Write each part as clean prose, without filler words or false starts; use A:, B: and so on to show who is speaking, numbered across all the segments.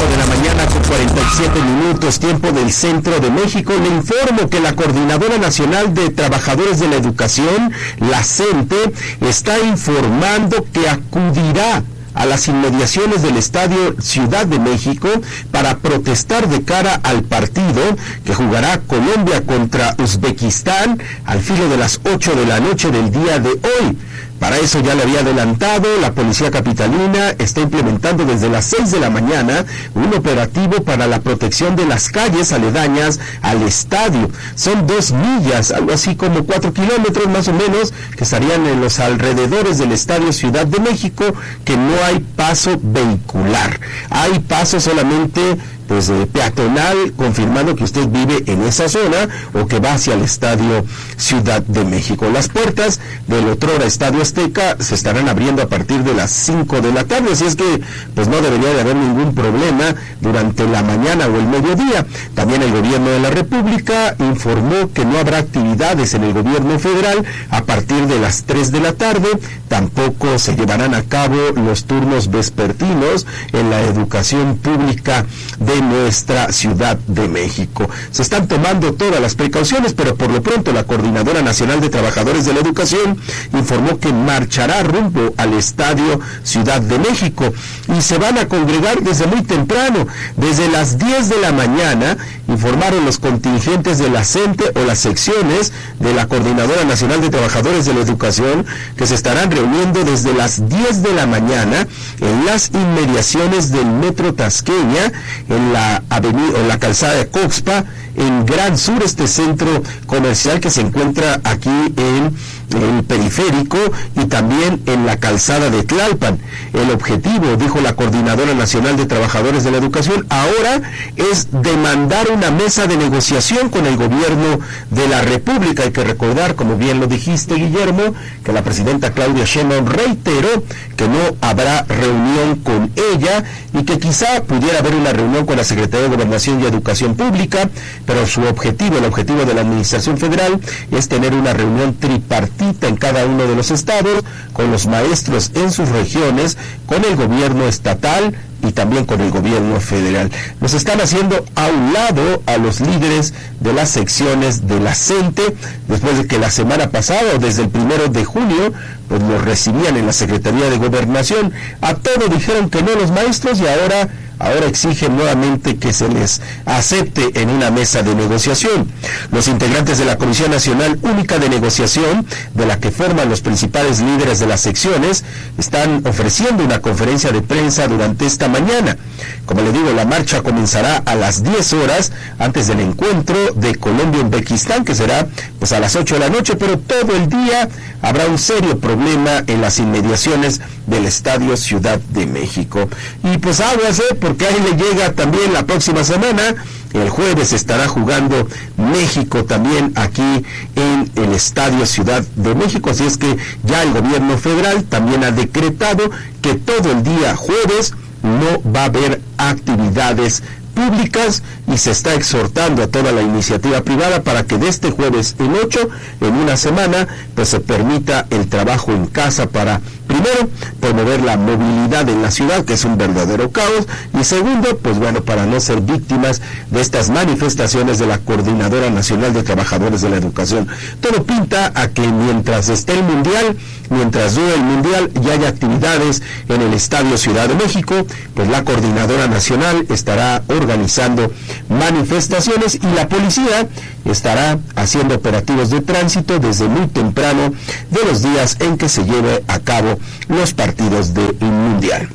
A: de la mañana con 47 minutos, tiempo del centro de México. Le informo que la Coordinadora Nacional de Trabajadores de la Educación, la CENTE, está informando que acudirá a las inmediaciones del Estadio Ciudad de México para protestar de cara al partido que jugará Colombia contra Uzbekistán al filo de las 8 de la noche del día de hoy. Para eso ya le había adelantado, la Policía Capitalina está implementando desde las 6 de la mañana un operativo para la protección de las calles aledañas al estadio. Son 2 millas, algo así como 4 kilómetros más o menos, que estarían en los alrededores del Estadio Ciudad de México, que no hay paso vehicular. Hay paso solamente peatonal, confirmando que usted vive en esa zona o que va hacia el Estadio Ciudad de México. Las puertas del otrora Estadio Azteca se estarán abriendo a partir de las 5 de la tarde, así es que no debería de haber ningún problema durante la mañana o el mediodía. También el gobierno de la República informó que no habrá actividades en el gobierno federal a partir de las 3 de la tarde, tampoco se llevarán a cabo los turnos vespertinos en la educación pública de nuestra Ciudad de México. Se están tomando todas las precauciones, pero por lo pronto la Coordinadora Nacional de Trabajadores de la Educación informó que marchará rumbo al Estadio Ciudad de México y se van a congregar desde muy temprano, desde las 10 de la mañana, informaron los contingentes de la CENTE o las secciones de la Coordinadora Nacional de Trabajadores de la Educación, que se estarán reuniendo desde las 10 de la mañana en las inmediaciones del Metro Tasqueña, en la avenida o la calzada de Coxpa, en Gran Sur, este centro comercial que se encuentra aquí en el periférico, y también en la calzada de Tlalpan. El objetivo, dijo la Coordinadora Nacional de Trabajadores de la Educación, ahora es demandar una mesa de negociación con el gobierno de la República. Hay que recordar, como bien lo dijiste, Guillermo, que la presidenta Claudia Sheinbaum reiteró que no habrá reunión con ella y que quizá pudiera haber una reunión con la Secretaría de Gobernación y Educación Pública, pero su objetivo, el objetivo de la Administración Federal, es tener una reunión tripartita en cada uno de los estados, con los maestros en sus regiones, con el gobierno estatal y también con el gobierno federal. Nos están haciendo a un lado a los líderes de las secciones de la CENTE, después de que la semana pasada, o desde el 1 de junio, los recibían en la Secretaría de Gobernación. A todo dijeron que no los maestros, y ahora exigen nuevamente que se les acepte en una mesa de negociación. Los integrantes de la Comisión Nacional Única de Negociación, de la que forman los principales líderes de las secciones, están ofreciendo una conferencia de prensa durante esta mañana. Como le digo, la marcha comenzará a las 10 horas antes del encuentro de Colombia-Uzbekistán, que será a las 8 de la noche, pero todo el día habrá un serio problema en las inmediaciones del Estadio Ciudad de México. Y aguas, porque ahí le llega también la próxima semana. El jueves estará jugando México también aquí en el Estadio Ciudad de México, así es que ya el gobierno federal también ha decretado que todo el día jueves no va a haber actividades públicas, y se está exhortando a toda la iniciativa privada para que de este jueves en 8, en una semana, se permita el trabajo en casa para, primero, promover la movilidad en la ciudad, que es un verdadero caos, y segundo, para no ser víctimas de estas manifestaciones de la Coordinadora Nacional de Trabajadores de la Educación. Todo pinta a que mientras esté el Mundial, mientras dure el Mundial y haya actividades en el Estadio Ciudad de México, la Coordinadora Nacional estará organizando manifestaciones y la policía estará haciendo operativos de tránsito desde muy temprano de los días en que se lleve a cabo los partidos del Mundial.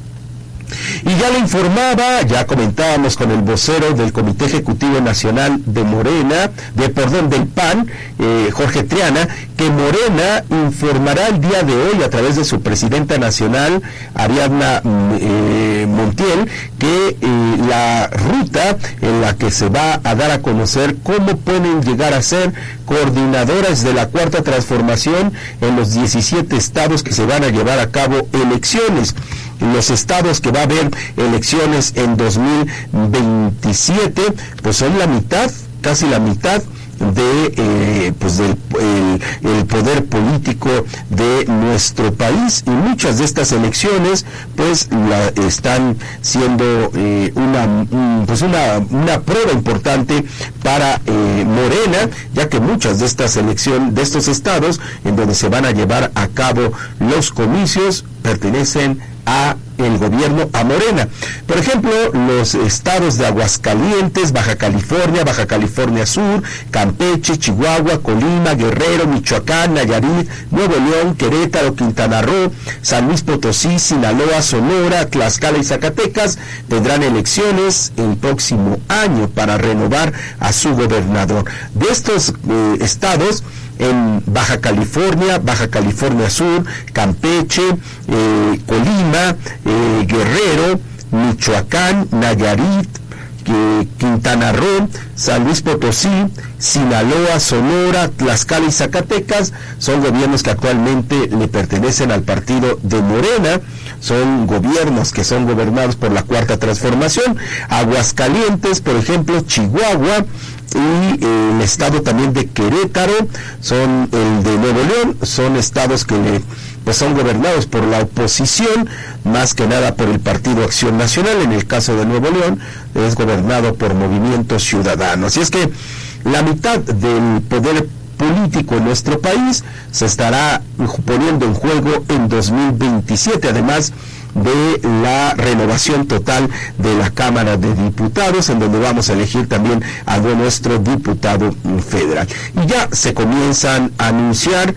A: Y ya le informaba, ya comentábamos con el vocero del Comité Ejecutivo Nacional de Morena, del PAN, Jorge Triana, que Morena informará el día de hoy a través de su presidenta nacional, Ariadna Montiel, que la ruta en la que se va a dar a conocer cómo pueden llegar a ser coordinadoras de la Cuarta Transformación en los 17 estados que se van a llevar a cabo elecciones. Los estados que va a haber elecciones en 2027, son la mitad, casi la mitad de el poder político de nuestro país, y muchas de estas elecciones pues están siendo una prueba importante para Morena, ya que muchas de estas elecciones de estos estados en donde se van a llevar a cabo los comicios pertenecen a el gobierno, a Morena. Por ejemplo, los estados de Aguascalientes, Baja California Sur, Campeche, Chihuahua, Colima, Guerrero, Michoacán, Nayarit, Nuevo León, Querétaro, Quintana Roo, San Luis Potosí, Sinaloa, Sonora, Tlaxcala y Zacatecas tendrán elecciones el próximo año para renovar a su gobernador. De estos estados, en Baja California Sur, Campeche, Colima, Guerrero, Michoacán, Nayarit, Quintana Roo, San Luis Potosí, Sinaloa, Sonora, Tlaxcala y Zacatecas son gobiernos que actualmente le pertenecen al partido de Morena, son gobiernos que son gobernados por la Cuarta Transformación. Aguascalientes, por ejemplo, Chihuahua y el estado también de Querétaro, son el de Nuevo León, son estados que pues son gobernados por la oposición, más que nada por el Partido Acción Nacional. En el caso de Nuevo León es gobernado por Movimiento Ciudadano. Así es que la mitad del poder político en nuestro país se estará poniendo en juego en 2027, además de la renovación total de la Cámara de Diputados, en donde vamos a elegir también a nuestro diputado federal. Y ya se comienzan a anunciar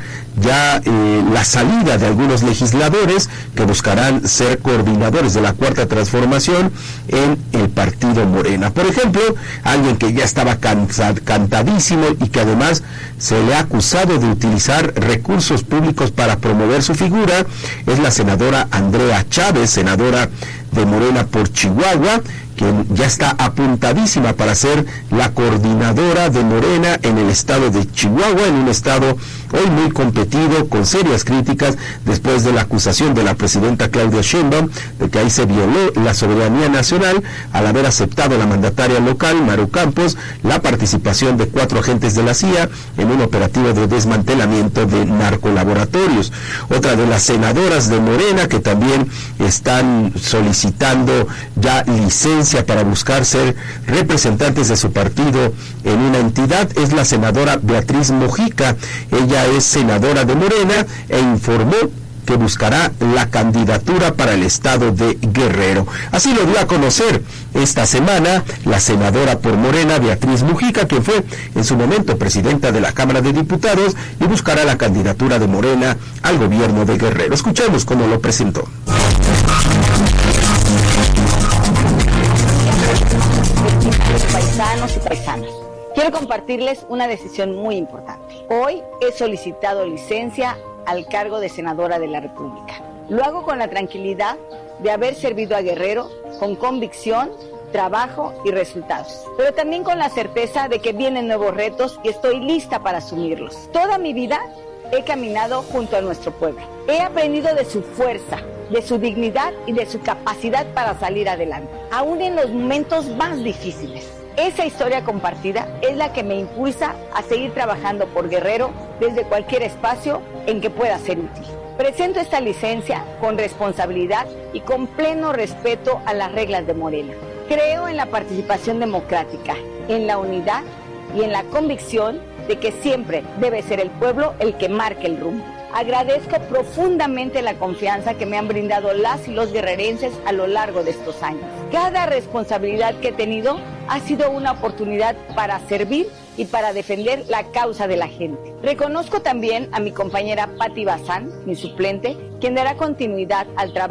A: la salida de algunos legisladores que buscarán ser coordinadores de la Cuarta Transformación en el partido Morena. Por ejemplo, alguien que ya estaba cantadísimo y que además se le ha acusado de utilizar recursos públicos para promover su figura es la senadora Andrea Chávez, senadora de Morena por Chihuahua, quien ya está apuntadísima para ser la coordinadora de Morena en el estado de Chihuahua, en un estado hoy muy competido, con serias críticas después de la acusación de la presidenta Claudia Sheinbaum de que ahí se violó la soberanía nacional al haber aceptado la mandataria local, Maru Campos, la participación de 4 agentes de la CIA en un operativo de desmantelamiento de narcolaboratorios. Otra de las senadoras de Morena que también están solicitando ya licencia para buscar ser representantes de su partido en una entidad es la senadora Beatriz Mojica. Ella es senadora de Morena e informó que buscará la candidatura para el estado de Guerrero. Así lo dio a conocer esta semana la senadora por Morena, Beatriz Mojica, quien fue en su momento presidenta de la Cámara de Diputados y buscará la candidatura de Morena al gobierno de Guerrero. Escuchemos cómo lo presentó.
B: Paisanos y paisanas, quiero compartirles una decisión muy importante. Hoy he solicitado licencia al cargo de senadora de la República. Lo hago con la tranquilidad de haber servido a Guerrero con convicción, trabajo y resultados, pero también con la certeza de que vienen nuevos retos y estoy lista para asumirlos. Toda mi vida he caminado junto a nuestro pueblo. He aprendido de su fuerza, de su dignidad y de su capacidad para salir adelante, aún en los momentos más difíciles. Esa historia compartida es la que me impulsa a seguir trabajando por Guerrero desde cualquier espacio en que pueda ser útil. Presento esta licencia con responsabilidad y con pleno respeto a las reglas de Morena. Creo en la participación democrática, en la unidad y en la convicción de que siempre debe ser el pueblo el que marque el rumbo. Agradezco profundamente la confianza que me han brindado las y los guerrerenses a lo largo de estos años. Cada responsabilidad que he tenido ha sido una oportunidad para servir y para defender la causa de la gente. Reconozco también a mi compañera Patti Bazán, mi suplente, quien dará continuidad al trabajo